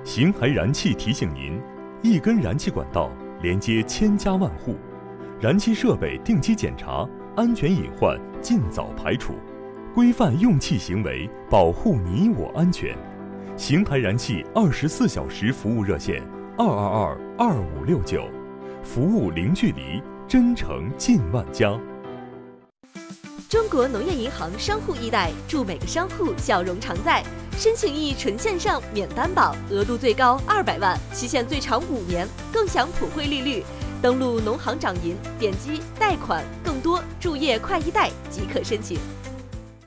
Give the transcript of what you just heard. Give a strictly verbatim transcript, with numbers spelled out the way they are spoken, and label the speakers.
Speaker 1: 邢台燃气提醒您：一根燃气管道连接千家万户，燃气设备定期检查，安全隐患尽早排除，规范用气行为，保护你我安全。邢台燃气二十四小时服务热线：二二二二五六九，服务零距离，真诚近万家。
Speaker 2: 中国农业银行商户易贷，祝每个商户笑容常在。申请易纯线上免担保，额度最高二百万，期限最长五年，更享普惠利率。登录农行掌银，点击贷款，更多注页快易贷即可申请。